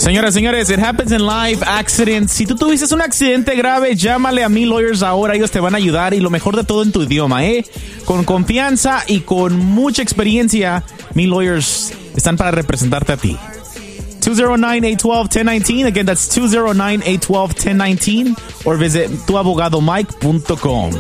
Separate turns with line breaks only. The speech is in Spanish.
Señoras, señores, it happens in life, accidents. Si tú tuviste un accidente grave, llámale a Me Lawyers ahora. Ellos te van a ayudar y lo mejor de todo en tu idioma, ¿eh? Con confianza y con mucha experiencia, Me Lawyers están para representarte a ti. 209-812-1019. Again, that's 209-812-1019. Or visit tuabogadomike.com.